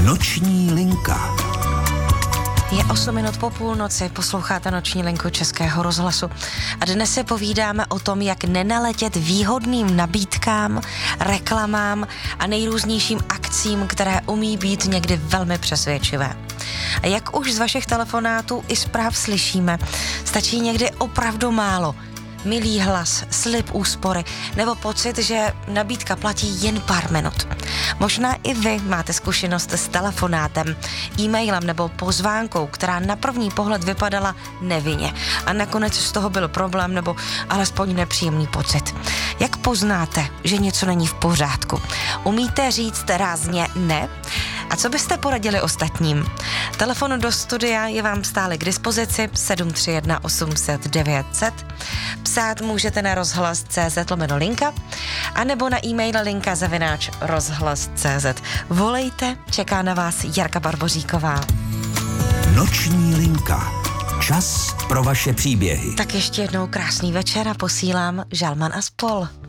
Noční linka. Je 8 minut po půlnoci, posloucháte Noční linku Českého rozhlasu a dnes si povídáme o tom, jak nenaletět výhodným nabídkám, reklamám a nejrůznějším akcím, které umí být někdy velmi přesvědčivé. A jak už z vašich telefonátů i zpráv slyšíme, stačí někdy opravdu málo. Milý hlas, slib úspory nebo pocit, že nabídka platí jen pár minut. Možná i vy máte zkušenost s telefonátem, e-mailem nebo pozvánkou, která na první pohled vypadala nevinně a nakonec z toho byl problém nebo alespoň nepříjemný pocit. Jak poznáte, že něco není v pořádku? Umíte říct rázně ne? A co byste poradili ostatním? Telefon do studia je vám stále k dispozici 731 800 900. Psát můžete na rozhlas.cz/linka a nebo na e-mail linka@rozhlas.cz. Volejte, čeká na vás Jarka Barboříková. Noční linka. Čas pro vaše příběhy. Tak ještě jednou krásný večer a posílám Žalman a spol.